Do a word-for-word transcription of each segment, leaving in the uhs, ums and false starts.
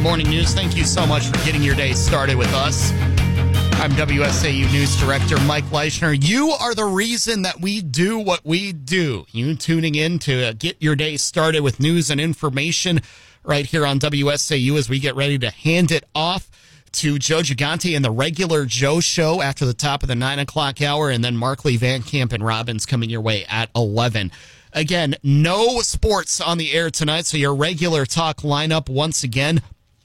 Morning News. Thank you so much for getting your day started with us. I'm W S A U News Director Mike Leischner. You are the reason that we do what we do. You tuning in to get your day started with news and information right here on W S A U as we get ready to hand it off to Joe Gigante and the regular Joe Show after the top of the nine o'clock hour, and then Markley, Van Camp, and Robbins coming your way at eleven. Again, no sports on the air tonight, so your regular talk lineup once again.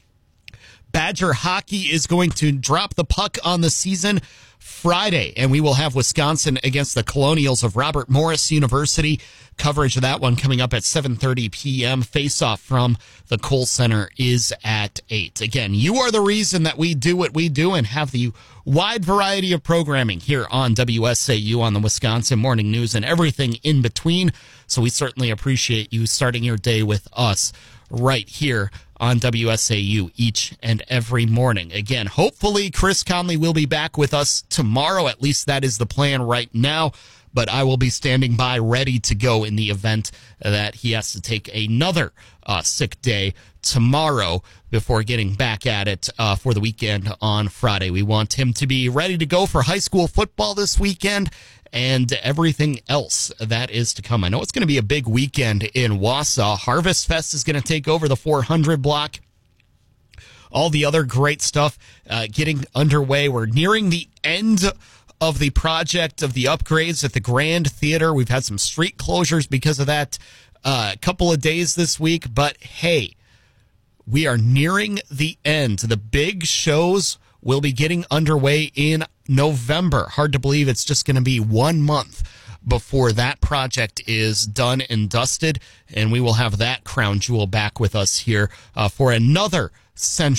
Badger hockey is going to drop the puck on the season Friday, and we will have Wisconsin against the Colonials of Robert Morris University. Coverage of that one coming up at seven thirty p.m. Face-off from the Kohl Center is at eight. Again, you are the reason that we do what we do and have the wide variety of programming here on W S A U on the Wisconsin Morning News and everything in between. So we certainly appreciate you starting your day with us right here on W S A U each and every morning. Again, hopefully Chris Conley will be back with us tomorrow. At least that is the plan right now. But I will be standing by ready to go in the event that he has to take another uh, sick day tomorrow before getting back at it uh, for the weekend on Friday. We want him to be ready to go for high school football this weekend and everything else that is to come. I know it's going to be a big weekend in Wausau. Harvest Fest is going to take over the four hundred block. All the other great stuff uh, getting underway. We're nearing the end of the project of the upgrades at the Grand Theater. We've had some street closures because of that a uh, couple of days this week. But hey, we are nearing the end. The big shows will be getting underway in November. Hard to believe it's just going to be one month before that project is done and dusted, and we will have that crown jewel back with us here uh, for another Central